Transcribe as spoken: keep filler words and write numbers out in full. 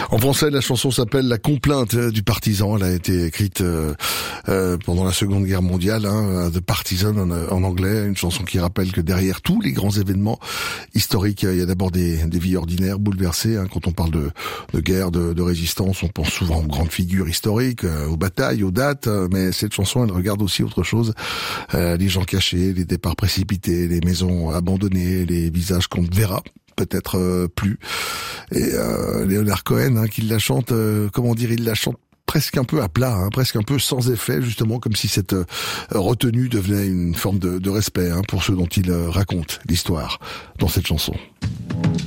En français, la chanson s'appelle La complainte du partisan. Elle a été écrite euh, euh, pendant la Seconde Guerre mondiale, hein, The Partisan en, en anglais, une chanson qui rappelle que derrière tous les grands événements historiques, il y a d'abord des, des vies ordinaires bouleversées. Hein. Quand on parle de, de guerre, de, de résistance, on pense souvent aux grandes figures historiques, euh, aux batailles, aux dates, mais cette chanson, elle regarde aussi autre chose. Euh, les gens cachés, les départs précipités, les maisons abandonnées, les visages qu'on ne verra peut-être euh, plus. Et euh, Leonard Cohen, hein, qui la chante, euh, comment dire, il la chante presque un peu à plat, hein, presque un peu sans effet, justement, comme si cette euh, retenue devenait une forme de, de respect, hein, pour ceux dont il euh, raconte l'histoire dans cette chanson.